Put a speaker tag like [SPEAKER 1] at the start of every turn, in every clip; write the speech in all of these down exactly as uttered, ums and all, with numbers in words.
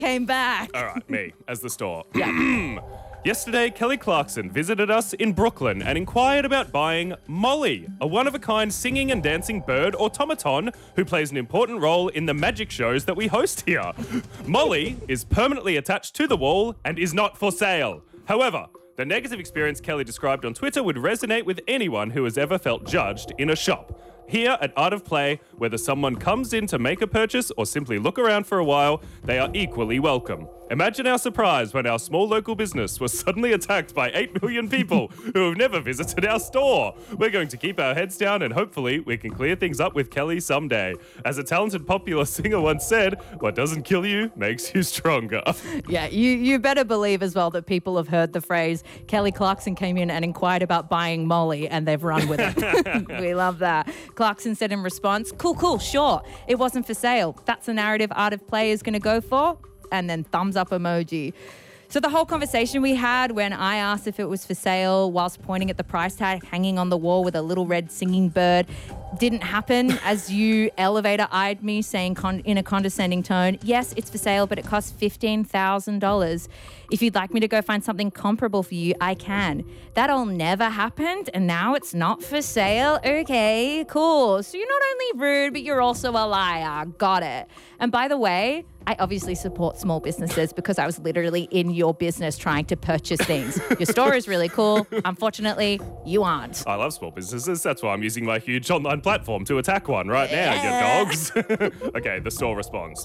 [SPEAKER 1] came back.
[SPEAKER 2] All right, me, as the store.
[SPEAKER 1] Yeah.
[SPEAKER 2] Yesterday, Kelly Clarkson visited us in Brooklyn and inquired about buying Molly, a one-of-a-kind singing and dancing bird automaton who plays an important role in the magic shows that we host here. Molly is permanently attached to the wall and is not for sale. However, the negative experience Kelly described on Twitter would resonate with anyone who has ever felt judged in a shop. Here at Art of Play, whether someone comes in to make a purchase or simply look around for a while, they are equally welcome. Imagine our surprise when our small local business was suddenly attacked by eight million people who have never visited our store. We're going to keep our heads down and hopefully we can clear things up with Kelly someday. As a talented popular singer once said, what doesn't kill you makes you stronger.
[SPEAKER 1] Yeah, you, you better believe as well that people have heard the phrase, Kelly Clarkson came in and inquired about buying Molly, and they've run with it. We love that. Clarkson said in response, cool, cool, sure. It wasn't for sale. That's the narrative Art of Play is going to go for. And then thumbs up emoji. So the whole conversation we had when I asked if it was for sale whilst pointing at the price tag hanging on the wall with a little red singing bird didn't happen as you elevator eyed me saying con- in a condescending tone, yes, it's for sale, but it costs fifteen thousand dollars. If you'd like me to go find something comparable for you, I can. That all never happened and now it's not for sale? Okay, cool. So you're not only rude, but you're also a liar. Got it. And by the way, I obviously support small businesses because I was literally in your business trying to purchase things. Your store is really cool. Unfortunately, you aren't.
[SPEAKER 2] I love small businesses. That's why I'm using my huge online platform to attack one right now,
[SPEAKER 1] Yeah.
[SPEAKER 2] you dogs. Okay, the store responds.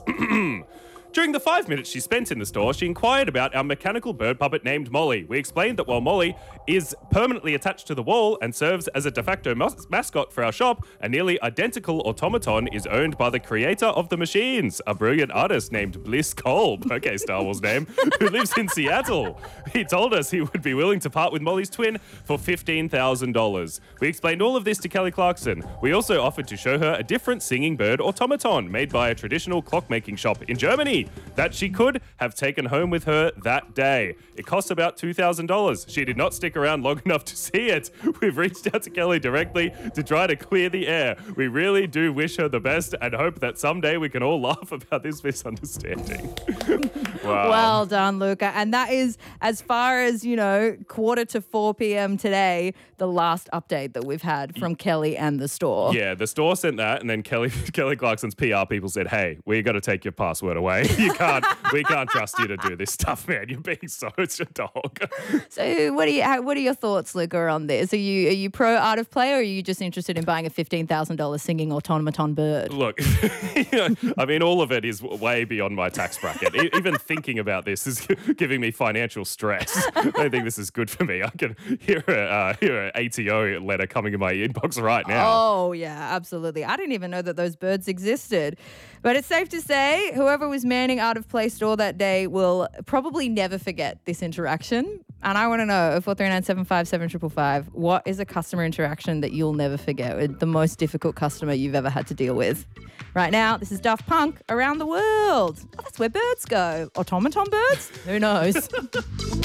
[SPEAKER 2] During the five minutes she spent in the store, she inquired about our mechanical bird puppet named Molly. We explained that while Molly is permanently attached to the wall and serves as a de facto mas- mascot for our shop, a nearly identical automaton is owned by the creator of the machines, a brilliant artist named Bliss Kolb, okay, Star Wars name, who lives in Seattle. He told us he would be willing to part with Molly's twin for fifteen thousand dollars. We explained all of this to Kelly Clarkson. We also offered to show her a different singing bird automaton made by a traditional clockmaking shop in Germany that she could have taken home with her that day. It costs about two thousand dollars. She did not stick around long enough to see it. We've reached out to Kelly directly to try to clear the air. We really do wish her the best and hope that someday we can all laugh about this misunderstanding. Wow.
[SPEAKER 1] Well done, Luca. And that is, as far as, you know, quarter to four p.m. today, the last update that we've had from Kelly and the store.
[SPEAKER 2] Yeah, the store sent that, and then Kelly Kelly Clarkson's P R people said, hey, we got to take your password away. You can't, we can't trust you to do this stuff, man. You're being such a dog.
[SPEAKER 1] So what are you, how, what are your thoughts, Luca, on this? Are you are you pro Art of Play, or are you just interested in buying a fifteen thousand dollars singing automaton bird?
[SPEAKER 2] Look, I mean, all of it is way beyond my tax bracket. E- even thinking about this is giving me financial stress. I don't think this is good for me. I can hear a uh, hear an A T O letter coming in my inbox right now.
[SPEAKER 1] Oh, yeah, absolutely. I didn't even know that those birds existed. But it's safe to say whoever was manning Art of Play store that day will probably never forget this interaction. And I want to know, four three nine seven five seven five five five, what is a customer interaction that you'll never forget? With the most difficult customer you've ever had to deal with? Right now, this is Daft Punk, Around the World. Oh, that's where birds go. Automaton birds? Who knows?